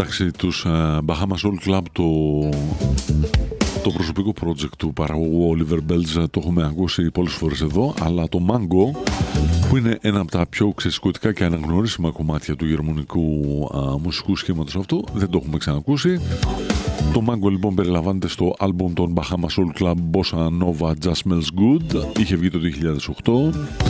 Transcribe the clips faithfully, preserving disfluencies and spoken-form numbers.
Εντάξει, τους uh, Bahama Soul Club, το, το προσωπικό project του παραγωγού Oliver Bells, το έχουμε ακούσει πολλές φορές εδώ, αλλά το Mango, που είναι ένα από τα πιο ξεσηκωτικά και αναγνωρίσιμα κομμάτια του γερμανικού uh, μουσικού σχήματος αυτού, δεν το έχουμε ξανακούσει. Το Mango λοιπόν περιλαμβάνεται στο άλμπουμ των Bahama Soul Club Bossa Nova Just Smells Good, είχε βγει το δύο χιλιάδες οκτώ.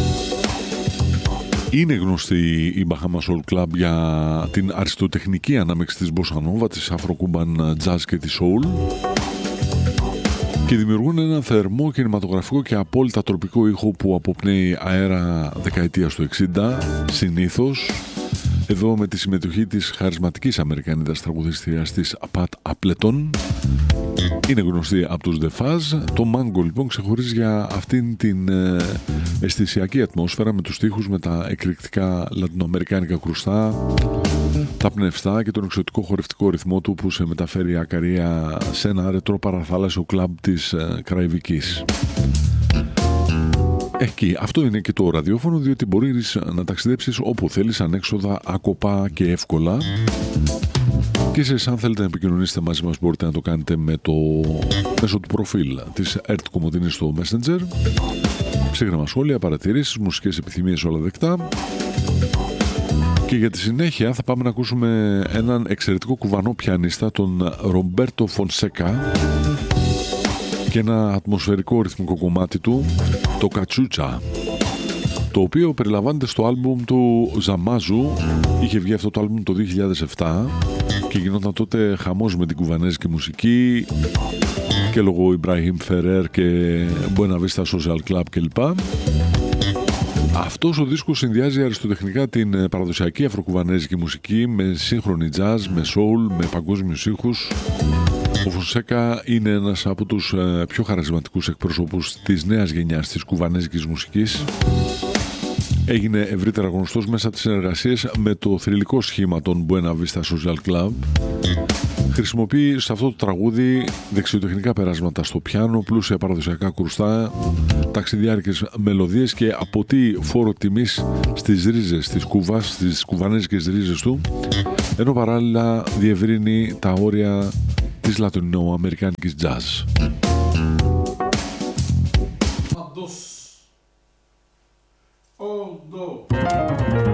Είναι γνωστή η Bahama Soul Club για την αριστοτεχνική ανάμειξη της Bossa Nova, της Afro-Cuban Jazz και της Soul, και δημιουργούν ένα θερμό κινηματογραφικό και απόλυτα τροπικό ήχο που αποπνέει αέρα δεκαετίας του εξήντα συνήθως, εδώ με τη συμμετοχή της χαρισματικής Αμερικανίδας τραγουδίστριας της Pat Appleton. Είναι γνωστή από τους The Fuzz. Το Mango λοιπόν ξεχωρίζει για αυτήν την ε, αισθησιακή ατμόσφαιρα, με τους στίχους, με τα εκρηκτικά λατινοαμερικάνικα κρουστά, τα πνευστά και τον εξωτικό χορευτικό ρυθμό του που σε μεταφέρει ακαρία σε ένα ρετρό παραθάλασσιο κλαμπ της ε, Καραϊβικής. Εκεί, αυτό είναι και το ραδιόφωνο, διότι μπορείς να ταξιδέψεις όπου θέλεις, ανέξοδα, άκοπα και εύκολα. Και εσείς, αν θέλετε να επικοινωνήσετε μαζί μας, μπορείτε να το κάνετε με το μέσω του προφίλ της ΕΡΤ Κομωτινής στο Messenger. Ξέχνα σχόλια, παρατηρήσεις, μουσικές επιθυμίες, όλα δεκτά. Και για τη συνέχεια θα πάμε να ακούσουμε έναν εξαιρετικό κουβανό πιανίστα, τον Ρομπέρτο Φονσέκα, και ένα ατμοσφαιρικό ρυθμικό κομμάτι του, το Κατσούτσα, το οποίο περιλαμβάνεται στο άλμπουμ του Ζαμάζου. Είχε βγει αυτό το άλμπουμ το δύο χιλιάδες επτά και γινόταν τότε χαμός με την κουβανέζικη μουσική και λόγω Ιμπραήμ Φερέρ και Buena Vista Social Club κλπ. Αυτός ο δίσκος συνδυάζει αριστοτεχνικά την παραδοσιακή αφροκουβανέζικη μουσική με σύγχρονη jazz, με soul, με παγκόσμιους ήχους. Ο Φονσέκα είναι ένας από τους πιο χαρισματικούς εκπροσώπους της νέας γενιάς της κουβανέζικης μουσικής. Έγινε ευρύτερα γνωστός μέσα από τις συνεργασίες με το θρυλικό σχήμα των Buena Vista Social Club. Χρησιμοποιεί σε αυτό το τραγούδι δεξιοτεχνικά περάσματα στο πιάνο, πλούσια παραδοσιακά κρουστά, ταξιδιάρικες μελωδίες και αποτεί φόρο τιμής στις ρίζες της Κούβας, στις κουβανέζικες ρίζες του, ενώ παράλληλα διευρύνει τα όρια της λατινοαμερικάνικης jazz.